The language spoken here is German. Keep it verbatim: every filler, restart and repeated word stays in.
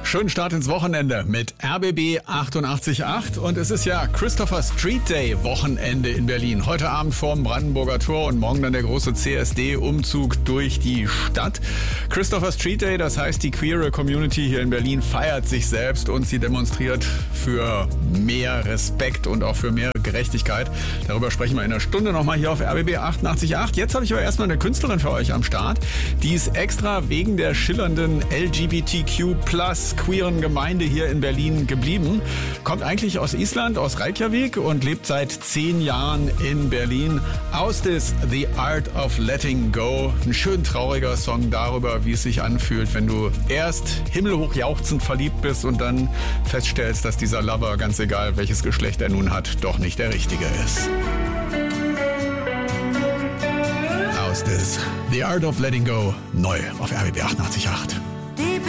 Schönen Start ins Wochenende mit R B B achtundachtzig Komma acht und es ist ja Christopher Street Day Wochenende in Berlin. Heute Abend vorm Brandenburger Tor und morgen dann der große C S D-Umzug durch die Stadt. Christopher Street Day, das heißt, die queere Community hier in Berlin feiert sich selbst und sie demonstriert für mehr Respekt und auch für mehr Gerechtigkeit. Darüber sprechen wir in einer Stunde nochmal hier auf R B B achtundachtzig Komma acht. Jetzt habe ich aber erstmal eine Künstlerin für euch am Start, die ist extra wegen der schillernden L G B T Q plus queeren Gemeinde hier in Berlin geblieben. Kommt eigentlich aus Island, aus Reykjavik und lebt seit zehn Jahren in Berlin. Austис, The Art of Letting Go. Ein schön trauriger Song darüber, wie es sich anfühlt, wenn du erst himmelhoch jauchzend verliebt bist und dann feststellst, dass dieser Lover, ganz egal welches Geschlecht er nun hat, doch nicht der richtige ist. Austis, The Art of Letting Go, neu auf R B B achtundachtzig Komma acht.